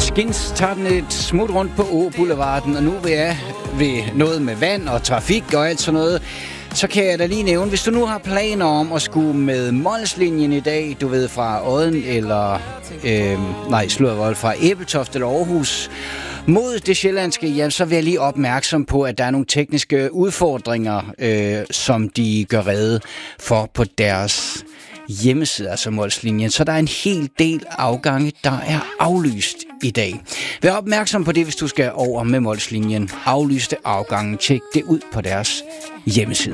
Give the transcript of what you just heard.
Skins tager den et smut rundt på Åboulevarden, og nu vil jeg ved noget med vand og trafik og alt sådan noget, så kan jeg da lige nævne, hvis du nu har planer om at skulle med Molslinjen i dag, du ved fra Odden eller, fra Ebeltoft eller Aarhus, mod det sjællandske, jamen, så vil jeg lige opmærksom på, at der er nogle tekniske udfordringer, som de gør rede for på deres hjemmeside, altså Molslinjen. Så der er en hel del afgange, der er aflyst i dag. Vær opmærksom på det, hvis du skal over med Molslinjen. Aflyste afgange, tjek det ud på deres hjemmeside.